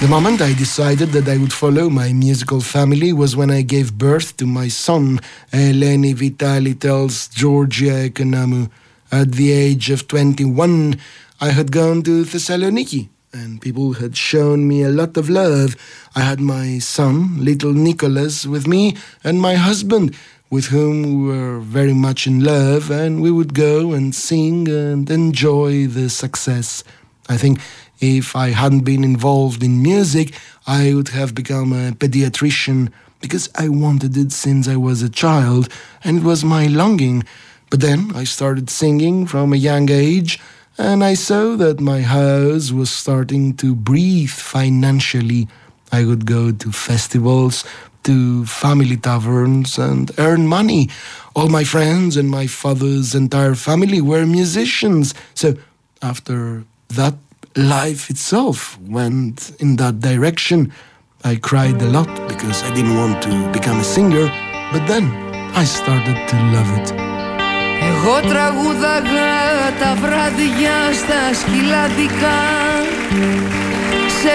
The moment I decided that I would follow my musical family was when I gave birth to my son, Eleni Vitali tells Georgia Economou. At the age of 21, I had gone to Thessaloniki, and people had shown me a lot of love. I had my son, little Nicholas, with me, and my husband, with whom we were very much in love, and we would go and sing and enjoy the success. I think if I hadn't been involved in music, I would have become a pediatrician, because I wanted it since I was a child, and it was my longing. But then I started singing from a young age, and I saw that my house was starting to breathe financially. I would go to festivals, to family taverns, and earn money. All my friends and my father's entire family were musicians. So after that, life itself went in that direction. I cried a lot because I didn't want to become a singer, but then I started to love it. Εγώ τραγούδαγα τα βράδια στα σκυλαδικά